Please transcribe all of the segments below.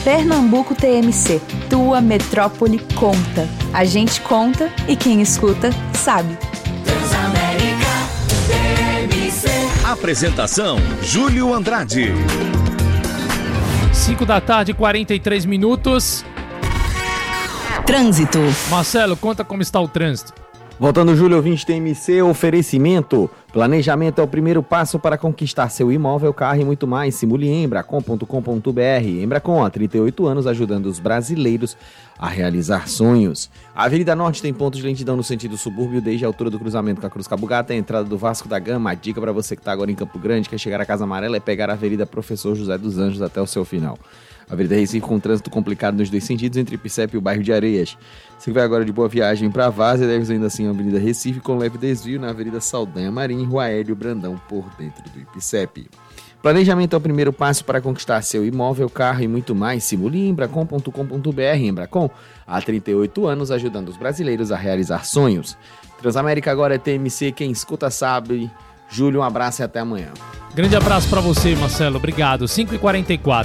Pernambuco TMC, tua metrópole conta. A gente conta e quem escuta sabe. Transamérica TMC. Apresentação: Júlio Andrade. 5 da tarde, 43 minutos. Trânsito. Marcelo, conta como está o trânsito. Voltando, Júlio, ouvinte TMC, oferecimento. Planejamento é o primeiro passo para conquistar seu imóvel, carro e muito mais. Simule em embracon.com.br. Embracon, há 38 anos, ajudando os brasileiros a realizar sonhos. A Avenida Norte tem pontos de lentidão no sentido subúrbio, desde a altura do cruzamento com a Cruz Cabugá até a entrada do Vasco da Gama. A dica para você que está agora em Campo Grande, quer chegar à Casa Amarela, é pegar a Avenida Professor José dos Anjos até o seu final. A Avenida Recife com trânsito complicado nos dois sentidos, entre Ipicep e o bairro de Areias. Você vai agora de Boa Viagem para Várzea, deve ainda assim a Avenida Recife com leve desvio na Avenida Saldanha Marim, Rua Hélio Brandão, por dentro do Ipicep. Planejamento é o primeiro passo para conquistar seu imóvel, carro e muito mais. Simule em embracon.com.br. Embracon, há 38 anos, ajudando os brasileiros a realizar sonhos. Transamérica agora é TMC, quem escuta sabe. Júlio, um abraço e até amanhã. Grande abraço para você, Marcelo. Obrigado. 5h44.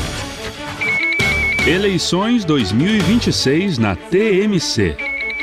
Eleições 2026 na TMC.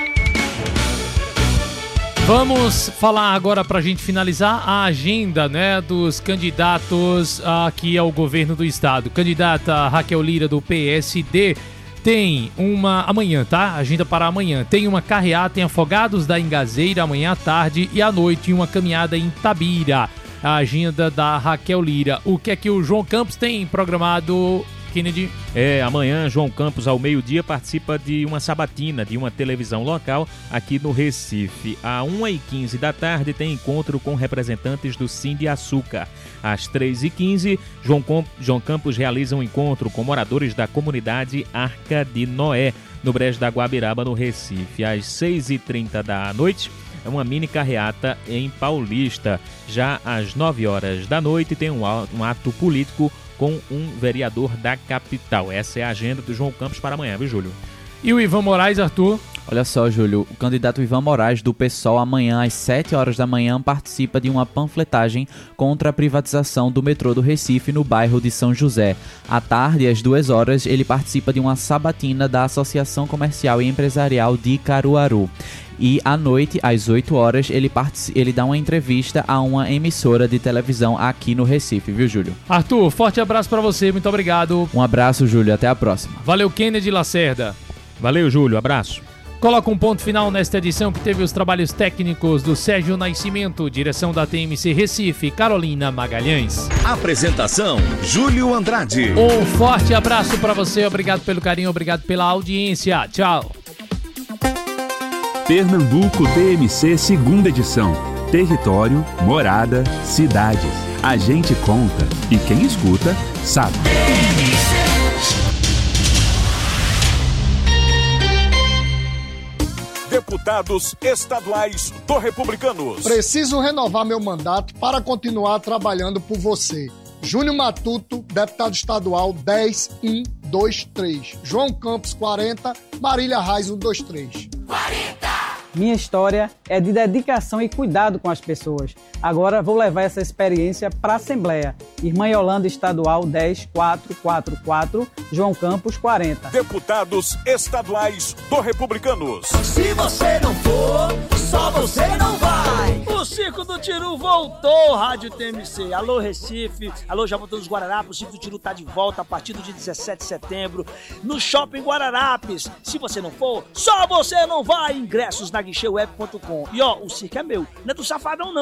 Vamos falar agora para a gente finalizar a agenda, né, dos candidatos aqui ao governo do estado. Candidata Raquel Lira do PSD tem uma amanhã, tá? Agenda para amanhã. Tem uma carreata em Afogados da Ingazeira amanhã à tarde e à noite uma caminhada em Tabira. A agenda da Raquel Lira. O que é que o João Campos tem programado, Kennedy? Amanhã João Campos ao meio-dia participa de uma sabatina de uma televisão local aqui no Recife. À 1h15 da tarde tem encontro com representantes do Sindi Açúcar. Às 3h15, João Campos realiza um encontro com moradores da comunidade Arca de Noé, no Brejo da Guabiraba, no Recife. Às 6h30 da noite, é uma mini carreata em Paulista. Já às 9h da noite tem um ato político com um vereador da capital. Essa é a agenda do João Campos para amanhã, viu, Júlio? E o Ivan Moraes, Arthur? Olha só, Júlio, o candidato Ivan Moraes do PSOL amanhã às 7h participa de uma panfletagem contra a privatização do metrô do Recife no bairro de São José. À tarde, às 2h, ele participa de uma sabatina da Associação Comercial e Empresarial de Caruaru. E à noite, às 8h, ele dá uma entrevista a uma emissora de televisão aqui no Recife, viu, Júlio? Arthur, forte abraço pra você, muito obrigado. Um abraço, Júlio, até a próxima. Valeu, Kennedy Lacerda. Valeu, Júlio, abraço. Coloca um ponto final nesta edição que teve os trabalhos técnicos do Sérgio Nascimento, direção da TMC Recife, Carolina Magalhães. Apresentação: Júlio Andrade. Um forte abraço pra você, obrigado pelo carinho, obrigado pela audiência. Tchau. Pernambuco TMC, segunda edição. Território, morada, cidades. A gente conta e quem escuta sabe. Deputados estaduais do Republicanos. Preciso renovar meu mandato para continuar trabalhando por você. Júnior Matuto, deputado estadual 10123. João Campos 40, Marília Reis 123. 40! Minha história é de dedicação e cuidado com as pessoas. Agora vou levar essa experiência para a Assembleia. Irmã Yolanda Estadual 10444, João Campos 40. Deputados estaduais do Republicanos. Se você não for, só você não vai. O Circo do Tiru voltou, Rádio TMC. Alô, Recife. Alô, Jaboatão dos Guararapes. O Circo do Tiru tá de volta a partir do dia 17 de setembro no Shopping Guararapes. Se você não for, só você não vai. Ingressos na guicheuweb.com. E ó, o circo é meu, não é do Safadão não.